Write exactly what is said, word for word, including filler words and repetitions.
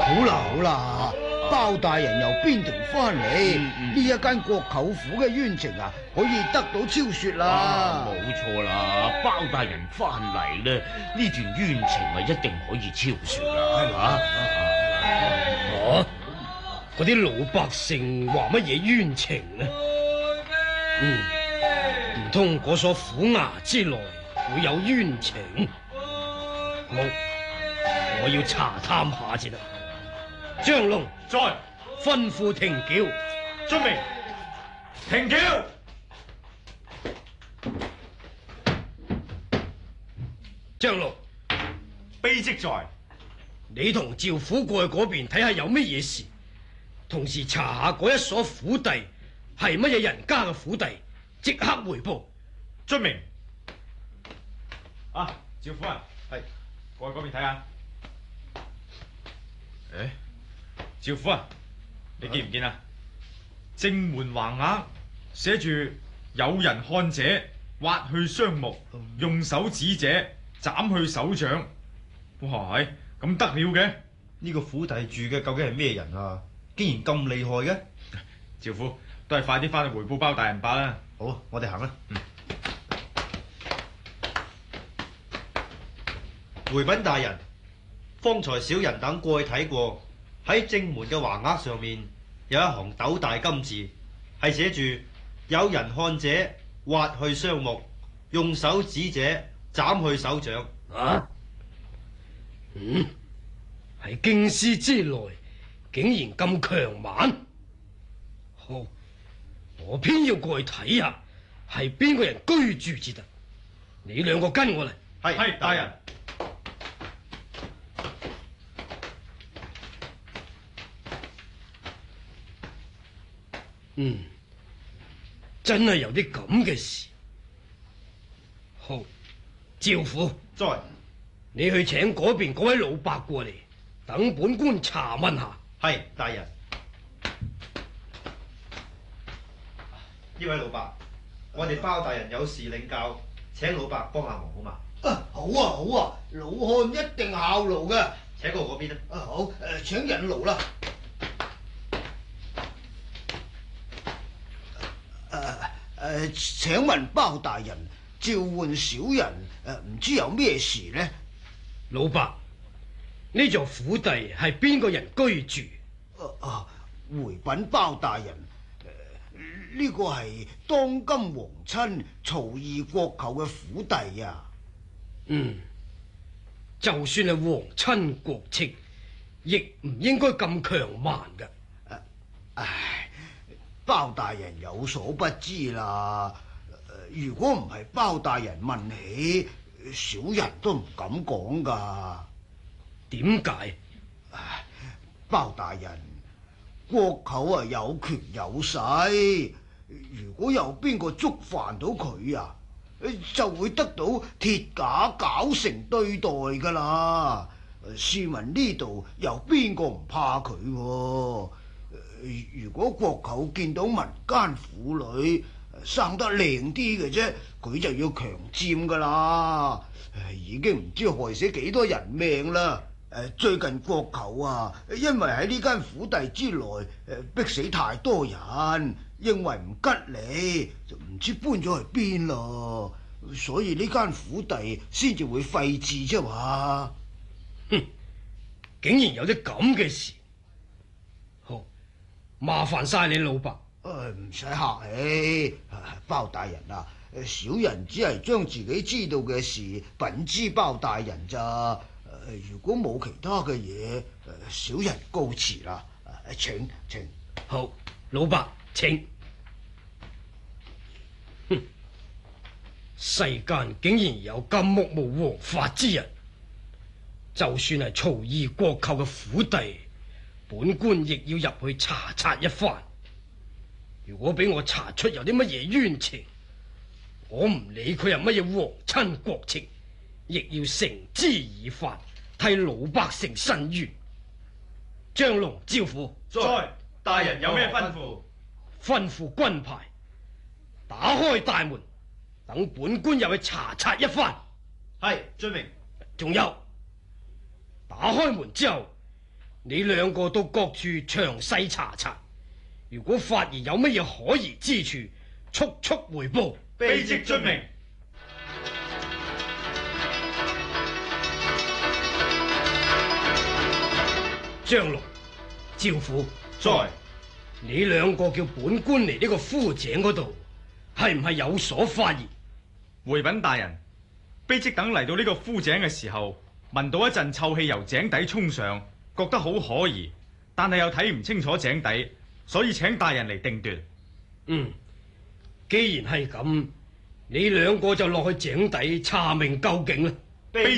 好啦好啦，包大人由邊庭翻嚟，呢、 嗯嗯、 一間國舅府嘅冤情啊，可以得到昭雪啦。 冇錯啦，包大人翻嚟咧，呢段冤情啊一定可以昭雪啦，係嘛？ 哦，嗰啲老百姓話乜嘢冤情呢？嗯，唔通嗰所虎牙之內會有冤情？好，我要查探下先啦。張龍在， 吩咐停轎。 遵命。停轎。 張龍， 卑職在。 你同趙府過去嗰邊睇下有乜嘢事，同時查下嗰一所府邸係乜嘢人家嘅府邸，即刻回報。 遵命。啊，趙夫人，係過去嗰邊睇下。誒，趙夫人，你見唔見啊？正門橫額寫住有人看者，挖去雙目；用手指者，斬去手掌。哇，係咁得了嘅？ 呢個府邸住嘅究竟係咩人啊？竟然咁厲害嘅！ 趙夫都係快啲翻去回報包大人罷啦。 好，我哋行啦。嗯。回稟大人，方才小人等過去睇過，喺正門嘅橫額上面有一行斗大金字，係寫住有人看者，挖去雙目；用手指者，斬去手掌。 啊？嗯，喺京師之內，竟然咁強蠻。好，我偏要過去睇下，係邊個人居住至得。你兩個跟我嚟。 係係，大人。 嗯，真係有啲咁嘅事。好，趙府在， 你去請嗰邊嗰位老伯過嚟，等本官查問下。 係，大人。呢位老伯，我哋包大人有事領教，請老伯幫下忙好嘛？ 啊，好啊好啊，老漢一定效勞嘅。 請過嗰邊啦。 啊好，誒、呃、請引路啦。誒、呃、誒、呃，請問包大人召喚小人，誒、呃、唔知有咩事呢？ 老伯，呢座府邸係邊個人居住？ 啊啊，回稟包大人，誒、呃、呢、這個係當今皇親曹二國舅嘅府邸啊。 嗯，就算係皇親國戚，亦唔應該咁強蠻嘅。 啊。唉，包大人有所不知啦。呃、如果唔係包大人問起，小人都唔敢講噶。 點解？ 唉，包大人，國舅啊有權有勢，如果有邊個觸犯到佢啊，就會得到鐵架絞成對待噶啦。試問呢度有邊個唔怕佢？如果國舅見到民間婦女生得靚啲嘅啫，佢就要強佔噶啦。已經唔知害死幾多人命啦。誒，最近國舅啊，因為喺呢間府邸之內誒逼死太多人，認為唔吉利，就唔知搬咗去邊咯。所以呢間府邸先至會廢置啫嘛。 哼，竟然有啲咁嘅事。好，麻煩晒你老伯。 誒，唔使客氣，包大人啊，小人只係將自己知道嘅事稟知包大人咋。如果冇其他嘅嘢，小人告辭啦。請請。 好，老伯請。哼，世間竟然有咁目無王法之人，就算係曹二國舅嘅府邸，本官亦要入去查察一番。如果俾我查出有啲乜嘢冤情，我唔理佢係乜嘢皇親國戚，亦要繩之以法，替老百姓伸冤。張龍招呼。 在，大人有咩吩咐？ 吩咐軍牌，打開大門，等本官入去查察一番。 係，遵命。 仲有，打開門之後， 你兩個到各處詳細查查，如果發現有乜嘢可疑之處，速速回報。 卑職遵命。 張龍、趙虎， 在。 你兩個叫本官嚟呢個枯井嗰度，係唔係有所發現？ 回稟大人，卑職等嚟到呢個枯井嘅時候，聞到一陣臭氣由井底衝上，覺得好可疑，但係又睇唔清楚井底，所以請大人嚟定奪。 嗯，既然係咁，你兩個就落去井底查明究竟啦。